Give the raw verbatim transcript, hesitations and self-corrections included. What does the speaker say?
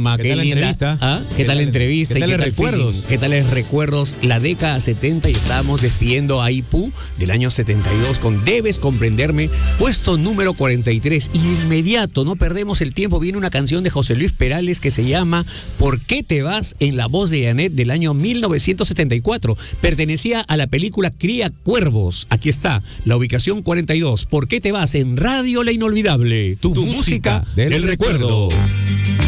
programa. ¿Qué tal la linda. entrevista? ¿Ah? ¿Qué, ¿Qué tal la entrevista? ¿Qué tal los recuerdos? Feeling? ¿Qué tal los recuerdos? La década setenta y estábamos despidiendo a Ipu del año setenta y dos con Debes Comprenderme, puesto número cuarenta y tres. Y de inmediato, no perdemos el tiempo, viene una canción de José Luis Perales que se llama ¿Por qué te vas? En la voz de Janet del año mil novecientos setenta y cuatro. Pertenecía a la película Cría Cuervos. Aquí está, la ubicación cuarenta y dos. ¿Por qué te vas? En Radio La Inolvidable. Tu, tu música, música del, del recuerdo. recuerdo.